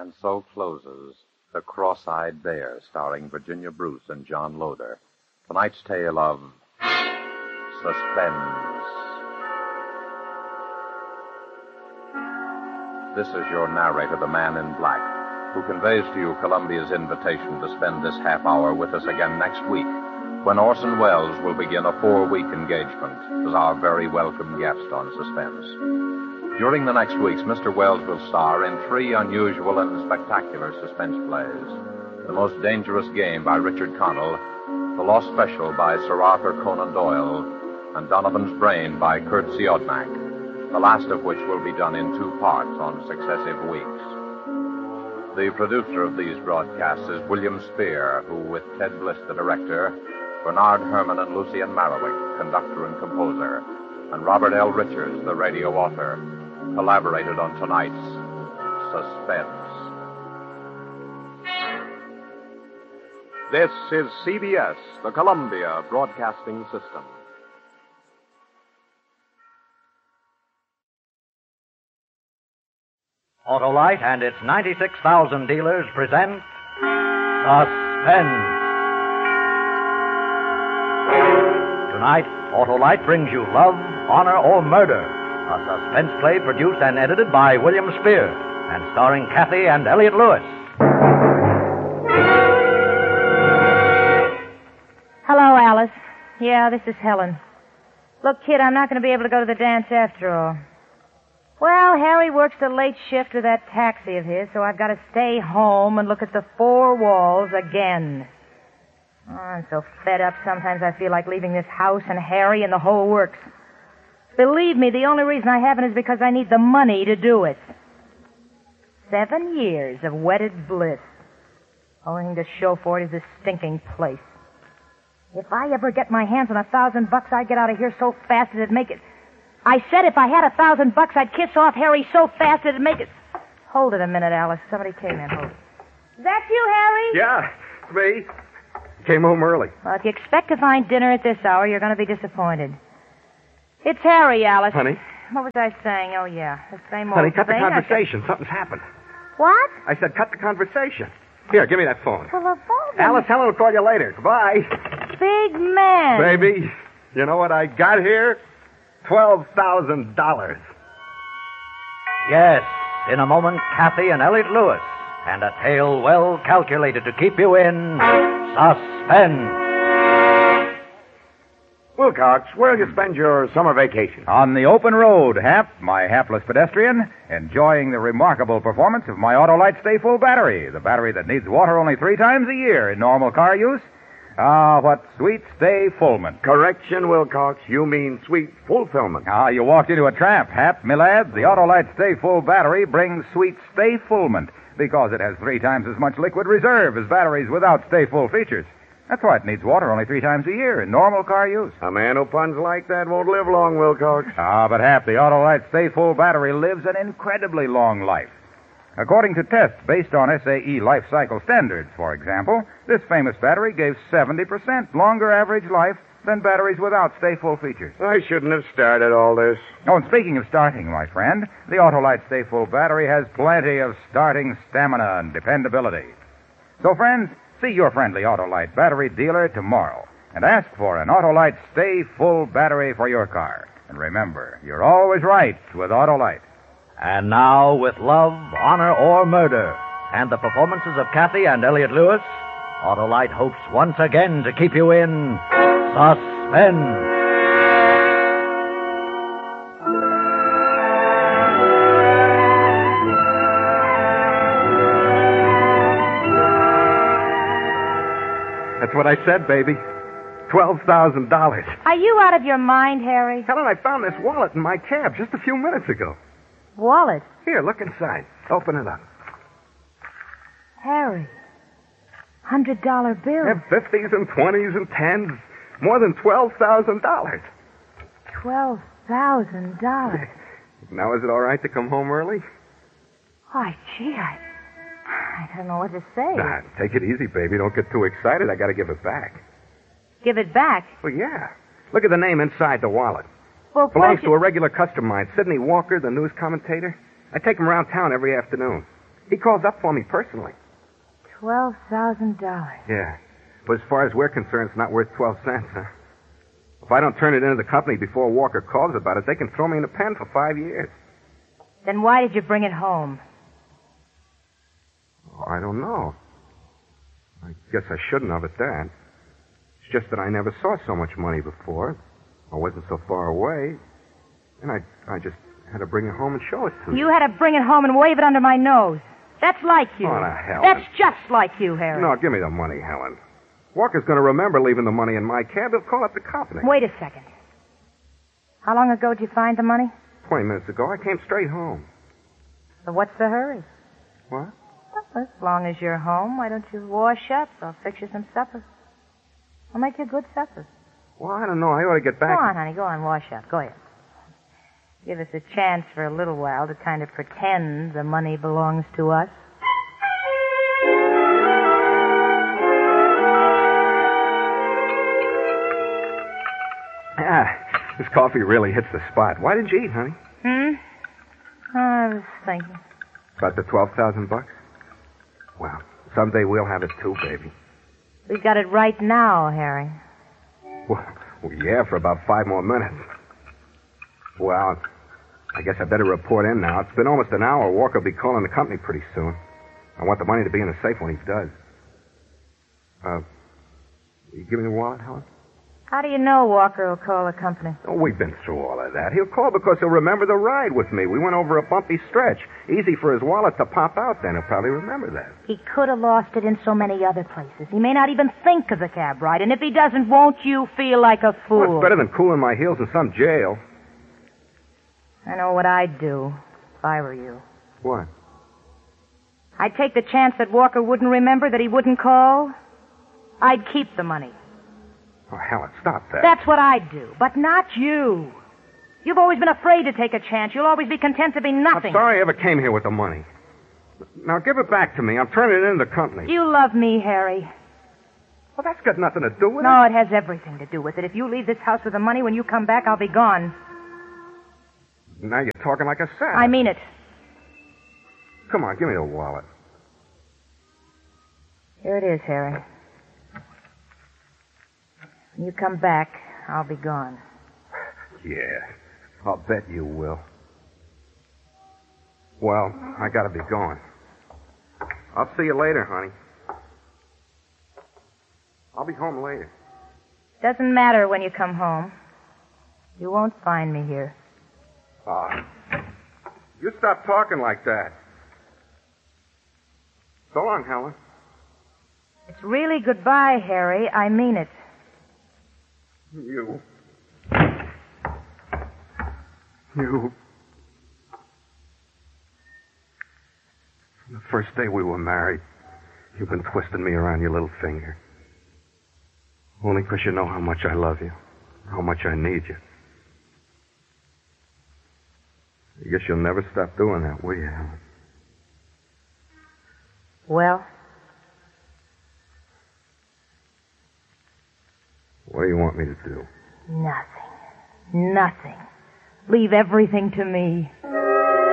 And so closes The Cross-Eyed Bear, starring Virginia Bruce and John Loder. Tonight's tale of suspense. This is your narrator, the Man in Black, who conveys to you Columbia's invitation to spend this half hour with us again next week, when Orson Welles will begin a 4-week engagement as our very welcome guest on Suspense. During the next weeks, Mr. Welles will star in 3 unusual and spectacular suspense plays. The Most Dangerous Game by Richard Connell, The Lost Special by Sir Arthur Conan Doyle, and Donovan's Brain by Kurt Siodmak, the last of which will be done in 2 parts on successive weeks. The producer of these broadcasts is William Spear, who, with Ted Bliss, the director, Bernard Herrmann and Lucien Marowik, conductor and composer, and Robert L. Richards, the radio author, collaborated on tonight's Suspense. This is CBS, the Columbia Broadcasting System. Autolite and its 96,000 dealers present Suspense. Tonight, Autolite brings you Love, Honor, or Murder, a suspense play produced and edited by William Spear and starring Kathy and Elliott Lewis. Hello, Alice. Yeah, this is Helen. Look, kid, I'm not going to be able to go to the dance after all. Well, Harry works the late shift with that taxi of his, so I've got to stay home and look at the 4 walls again. Oh, I'm so fed up sometimes I feel like leaving this house and Harry and the whole works. Believe me, the only reason I haven't is because I need the money to do it. 7 years of wedded bliss. Only thing to show for it is this stinking place. If I ever get my hands on $1,000, I'd get out of here so fast it'd make it... I said if I had $1,000, I'd kiss off Harry so fast it'd make it... Hold it a minute, Alice. Somebody came in. Hold it. Is that you, Harry? Yeah, it's me. Came home early. Well, if you expect to find dinner at this hour, you're going to be disappointed. It's Harry, Alice. Honey? What was I saying? Oh, yeah. The same old Honey, cut the thing. conversation. Something's happened. What? I said cut the conversation. Here, give me that phone. Well, the phone... Alice, Helen will call you later. Goodbye. Big man. Baby, you know what I got here? $12,000. Yes, in a moment, Kathy and Elliott Lewis, and a tale well calculated to keep you in suspense. Wilcox, where'll you spend your summer vacation? On the open road, Hap, my hapless pedestrian, enjoying the remarkable performance of my Autolite Stay Full battery, the battery that needs water only 3 times a year in normal car use. Ah, what sweet stay fulfillment. Correction, Wilcox. You mean sweet fulfillment. Ah, you walked into a trap, Hap, my lads. The Autolite Stay Full battery brings sweet stay fulfillment because it has 3 times as much liquid reserve as batteries without stay full features. That's why it needs water only 3 times a year in normal car use. A man who puns like that won't live long, Wilcox. Ah, but Hap, the Autolite Stay Full battery lives an incredibly long life. According to tests based on SAE life cycle standards, for example, this famous battery gave 70% longer average life than batteries without Stay Full features. I shouldn't have started all this. Oh, and speaking of starting, my friend, the Autolite Stay Full battery has plenty of starting stamina and dependability. So, friends, see your friendly Autolite battery dealer tomorrow and ask for an Autolite Stay Full battery for your car. And remember, you're always right with Autolite. And now, with Love, Honor, or Murder, and the performances of Kathy and Elliott Lewis, Autolite hopes once again to keep you in suspense. That's what I said, baby. $12,000. Are you out of your mind, Harry? Helen, I found this wallet in my cab just a few minutes ago. Wallet? Here, look inside. Open it up. Harry. $100 bill. Have 50s and 20s and 10s. More than $12,000. $12,000. Now, is it all right to come home early? Why, gee, I don't know what to say. Nah, take it easy, baby. Don't get too excited. I got to give it back. Give it back? Well, yeah. Look at the name inside the wallet. Well, belongs to a regular customer of mine, Sidney Walker, the news commentator. I take him around town every afternoon. He calls up for me personally. $12,000. Yeah. But as far as we're concerned, it's not worth 12 cents, huh? If I don't turn it into the company before Walker calls about it, they can throw me in the pen for 5 years. Then why did you bring it home? Oh, I don't know. I guess I shouldn't have at that. It's just that I never saw so much money before. I wasn't so far away. And I just had to bring it home and show it to you. You had to bring it home and wave it under my nose. That's like you. Oh, the hell. That's just like you, Harry. No, give me the money, Helen. Walker's going to remember leaving the money in my cab. He'll call up the company. Wait a second. How long ago did you find the money? 20 minutes ago. I came straight home. So what's the hurry? What? Well, as long as you're home, why don't you wash up? I'll fix you some supper. I'll make you a good supper. Well, I don't know. I ought to get back. Go on, honey. Go on, wash up. Go ahead. Give us a chance for a little while to kind of pretend the money belongs to us. Ah, this coffee really hits the spot. Why didn't you eat, honey? Oh, I was thinking. About the $12,000 bucks? Well, someday we'll have it too, baby. We've got it right now, Harry. Well, yeah, for about 5 more minutes. Well, I guess I better report in now. It's been almost an hour. Walker will be calling the company pretty soon. I want the money to be in the safe when he does. You give me the wallet, Helen? How do you know Walker will call the company? Oh, we've been through all of that. He'll call because he'll remember the ride with me. We went over a bumpy stretch. Easy for his wallet to pop out then. He'll probably remember that. He could have lost it in so many other places. He may not even think of the cab ride. And if he doesn't, won't you feel like a fool? Well, it's better than cooling my heels in some jail. I know what I'd do if I were you. What? I'd take the chance that Walker wouldn't remember, that he wouldn't call. I'd keep the money. Oh, Helen, stop that. That's what I'd do, but not you. You've always been afraid to take a chance. You'll always be content to be nothing. I'm sorry I ever came here with the money. Now, give it back to me. I'm turning it into the company. You love me, Harry. Well, that's got nothing to do with it. No, it has everything to do with it. If you leave this house with the money, when you come back, I'll be gone. Now you're talking like a sap. I mean it. Come on, give me the wallet. Here it is, Harry. When you come back, I'll be gone. Yeah, I'll bet you will. Well, I gotta be going. I'll see you later, honey. I'll be home later. Doesn't matter when you come home. You won't find me here. You stop talking like that. So long, Helen. It's really goodbye, Harry. I mean it. You. The first day we were married, you've been twisting me around your little finger. Only because you know how much I love you, how much I need you. I guess you'll never stop doing that, will you, Helen? Well? What do you want me to do? Nothing. Nothing. Leave everything to me.